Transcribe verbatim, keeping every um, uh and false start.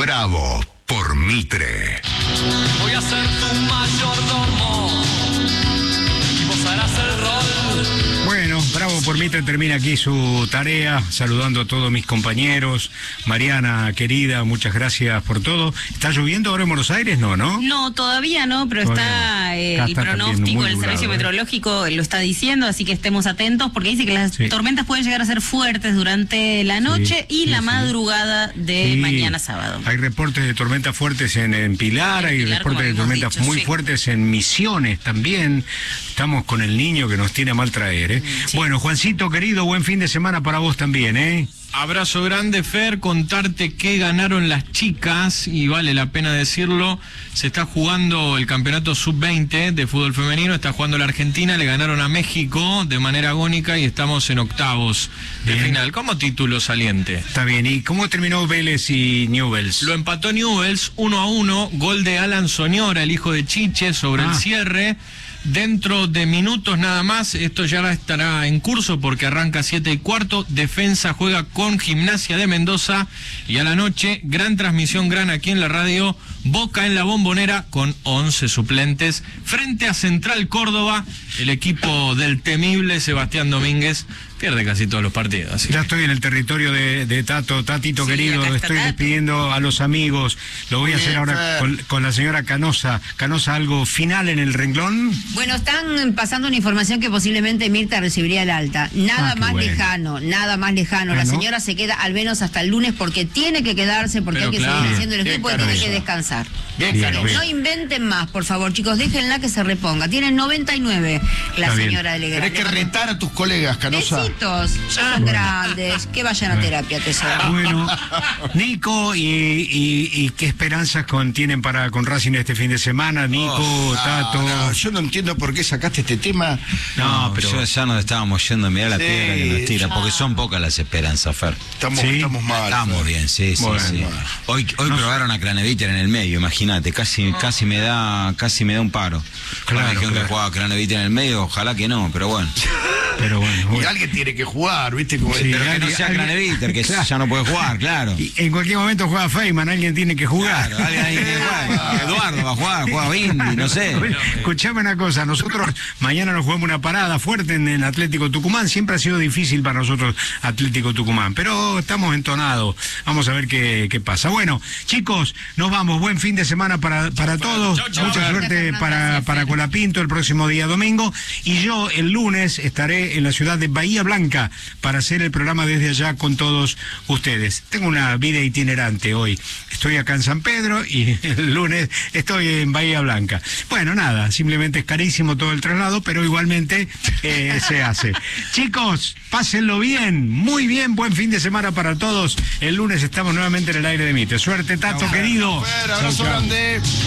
Bravo por Mitre. Voy a ser tu mayordomo y vos harás el rol. Bueno, Bravo por Mitre termina aquí su tarea, saludando a todos mis compañeros. Mariana, querida, muchas gracias por todo. ¿Está lloviendo ahora en Buenos Aires? No, ¿no? No, todavía no, pero Todavía está, no. eh, Acá el está pronóstico también muy del Servicio nublado, ¿eh? Meteorológico lo está diciendo, así que estemos atentos, porque dice que las Sí. tormentas pueden llegar a ser fuertes durante la noche Sí, y sí, la sí. madrugada de Sí. mañana sábado. Hay reportes de tormentas fuertes en, en Pilar, En hay Pilar, como reportes de habíamos tormentas dicho, muy sí. fuertes en Misiones también. Estamos con el niño que nos tiene a mal traer, ¿eh? Sí. Bueno, Juancito, querido, buen fin de semana para vos también, ¿eh? Abrazo grande, Fer, contarte que ganaron las chicas, y vale la pena decirlo, se está jugando el campeonato sub veinte de fútbol femenino, está jugando la Argentina, le ganaron a México de manera agónica y estamos en octavos de Bien. final, como título saliente. Está bien, ¿y cómo terminó Vélez y Newell's? Lo empató Newell's uno a uno, gol de Alan Soñora, el hijo de Chiche, sobre Ah. el cierre. Dentro de minutos nada más, esto ya estará en curso porque arranca siete y cuarto, Defensa juega con Gimnasia de Mendoza y a la noche, gran transmisión, gran aquí en la radio, Boca en la Bombonera con once suplentes frente a Central Córdoba, el equipo del temible Sebastián Domínguez pierde casi todos los partidos. Así. Ya estoy en el territorio de, de Tato, Tatito Sí, querido, acá está estoy Tato. despidiendo a los amigos. Lo voy a hacer Bien, ahora Fer. con, con la señora Canosa. Canosa, ¿algo final en el renglón? Bueno, están pasando una información que posiblemente Mirta recibiría el alta. Nada Ah, qué más bueno. lejano, nada más lejano. Ah, La ¿no? señora se queda al menos hasta el lunes porque tiene que quedarse, porque Pero hay que claro, seguir haciendo el bien equipo y tiene Canosa. que descansar. Bien, Bien, Canosa. bien. No inventen más, por favor, chicos, déjenla que se reponga. Tiene noventa y nueve la Está bien. señora de Legrand. Tenés que retar a tus colegas, Canosa. Besitos, ya son grandes, que vayan a terapia, tesoro. Bueno, Nico, y, y, y qué esperanzas con, tienen para con Racing este fin de semana? Nico, Oh, Tato. no, no, yo no entiendo por qué sacaste este tema. No, No, pero yo ya nos estábamos yendo a mirar la Sí, piedra que nos tira, porque son pocas las esperanzas, Fer. Estamos, Sí. estamos mal. Estamos Fer. bien, sí, sí, Bueno, sí. bueno. Hoy, hoy probaron a Craneviter en el medio, imagínate, casi, casi me da, casi me da un paro. Claro, Me dijeron claro. que jugaba Craneviter en el medio, ojalá que no, pero bueno. Pero bueno, Y bueno. alguien tiene que jugar, ¿viste? Como Sí, Pero que no alguien- sea alguien- Craneviter, que Claro. ya no puede jugar, claro. Y en cualquier momento juega Feynman, alguien tiene que jugar. Claro, alguien ahí tiene que jugar. Eduardo va a jugar, juega Bindi, no sé. Escuchame una cosa, nosotros mañana nos jugamos una parada fuerte en el Atlético Tucumán, siempre ha sido difícil para nosotros Atlético Tucumán, pero estamos entonados, vamos a ver qué, qué pasa. Bueno, chicos, nos vamos, buen fin de semana para, para todos, Chau, chau. mucha Gracias, suerte Fernando. para, Gracias, para Fer. Colapinto el próximo día domingo, y yo el lunes estaré en la ciudad de Bahía Blanca para hacer el programa desde allá con todos ustedes. Tengo una vida itinerante hoy, estoy acá en San Pedro y el lunes estoy en Bahía Blanca. Bueno, nada, simplemente es carísimo todo el traslado, pero igualmente eh, se hace. Chicos, pásenlo bien, muy bien, buen fin de semana para todos. El lunes estamos nuevamente en el aire de Mitre. Suerte, Tato, querido. Fer, abrazo grande.